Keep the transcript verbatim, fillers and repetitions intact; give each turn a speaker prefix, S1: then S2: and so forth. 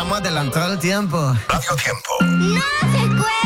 S1: Estamos adelantado el tiempo.
S2: Radio Tiempo.
S3: ¡No se cuelgue!